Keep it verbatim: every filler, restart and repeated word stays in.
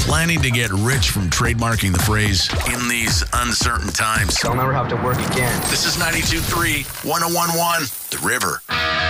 planning to get rich from trademarking the phrase, in these uncertain times? I'll never have to work again. This is ninety-two point three, one oh one point one, The River.